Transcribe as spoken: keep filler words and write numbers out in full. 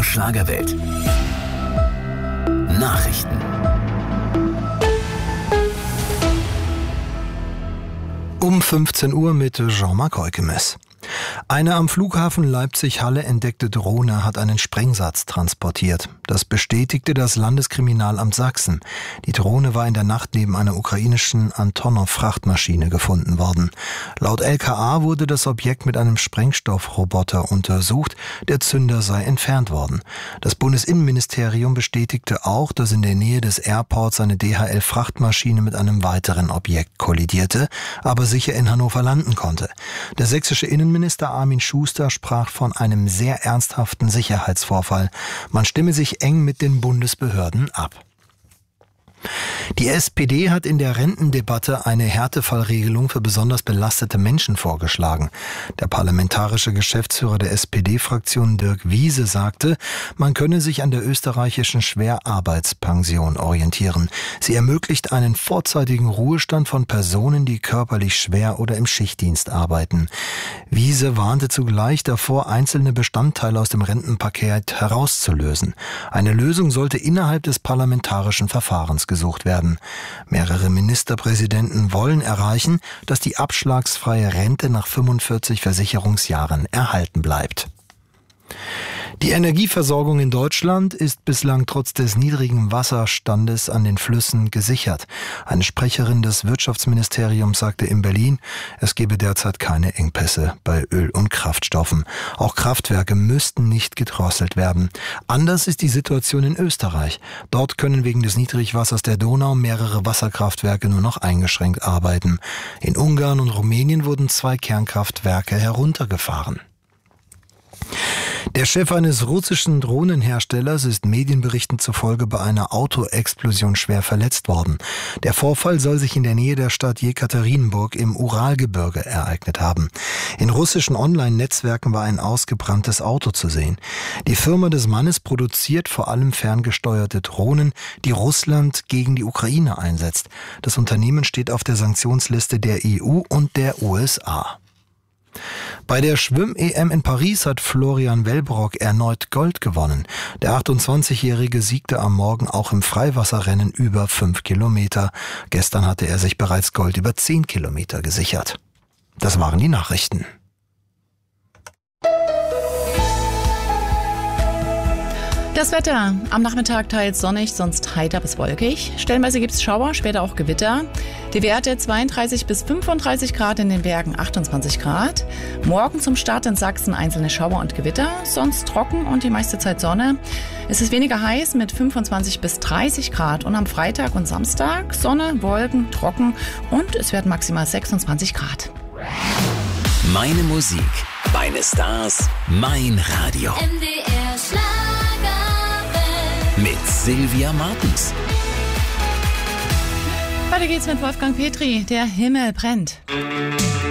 H Schlagerwelt. Nachrichten. Um fünfzehn Uhr mit Jean-Marc Heukemes. Eine am Flughafen Leipzig-Halle entdeckte Drohne hat einen Sprengsatz transportiert. Das bestätigte das Landeskriminalamt Sachsen. Die Drohne war in der Nacht neben einer ukrainischen Antonov-Frachtmaschine gefunden worden. Laut L K A wurde das Objekt mit einem Sprengstoffroboter untersucht. Der Zünder sei entfernt worden. Das Bundesinnenministerium bestätigte auch, dass in der Nähe des Airports eine D H L-Frachtmaschine mit einem weiteren Objekt kollidierte, aber sicher in Hannover landen konnte. Der sächsische Innenminister Armin Schuster sprach von einem sehr ernsthaften Sicherheitsvorfall. Man stimme sich eng mit den Bundesbehörden ab. Die S P D hat in der Rentendebatte eine Härtefallregelung für besonders belastete Menschen vorgeschlagen. Der parlamentarische Geschäftsführer der S P D-Fraktion Dirk Wiese sagte, man könne sich an der österreichischen Schwerarbeitspension orientieren. Sie ermöglicht einen vorzeitigen Ruhestand von Personen, die körperlich schwer oder im Schichtdienst arbeiten. Wiese warnte zugleich davor, einzelne Bestandteile aus dem Rentenpaket herauszulösen. Eine Lösung sollte innerhalb des parlamentarischen Verfahrens gesucht werden. Mehrere Ministerpräsidenten wollen erreichen, dass die abschlagsfreie Rente nach fünfundvierzig Versicherungsjahren erhalten bleibt. Die Energieversorgung in Deutschland ist bislang trotz des niedrigen Wasserstandes an den Flüssen gesichert. Eine Sprecherin des Wirtschaftsministeriums sagte in Berlin, es gebe derzeit keine Engpässe bei Öl- und Kraftstoffen. Auch Kraftwerke müssten nicht gedrosselt werden. Anders ist die Situation in Österreich. Dort können wegen des Niedrigwassers der Donau mehrere Wasserkraftwerke nur noch eingeschränkt arbeiten. In Ungarn und Rumänien wurden zwei Kernkraftwerke heruntergefahren. Der Chef eines russischen Drohnenherstellers ist Medienberichten zufolge bei einer Autoexplosion schwer verletzt worden. Der Vorfall soll sich in der Nähe der Stadt Jekaterinburg im Uralgebirge ereignet haben. In russischen Online-Netzwerken war ein ausgebranntes Auto zu sehen. Die Firma des Mannes produziert vor allem ferngesteuerte Drohnen, die Russland gegen die Ukraine einsetzt. Das Unternehmen steht auf der Sanktionsliste der E U und der U S A. Bei der Schwimm-E M in Paris hat Florian Wellbrock erneut Gold gewonnen. Der achtundzwanzigjährige siegte am Morgen auch im Freiwasserrennen über fünf Kilometer. Gestern hatte er sich bereits Gold über zehn Kilometer gesichert. Das waren die Nachrichten. Das Wetter. Am Nachmittag teils sonnig, sonst heiter bis wolkig. Stellenweise gibt es Schauer, später auch Gewitter. Die Werte zweiunddreißig bis fünfunddreißig Grad, in den Bergen achtundzwanzig Grad. Morgen zum Start in Sachsen einzelne Schauer und Gewitter, sonst trocken und die meiste Zeit Sonne. Es ist weniger heiß mit fünfundzwanzig bis dreißig Grad und am Freitag und Samstag Sonne, Wolken, trocken und es werden maximal sechsundzwanzig Grad. Meine Musik, meine Stars, mein Radio. M D R Schlagerwelt Mit Sylvia Martens. Weiter geht's mit Wolfgang Petri. Der Himmel brennt.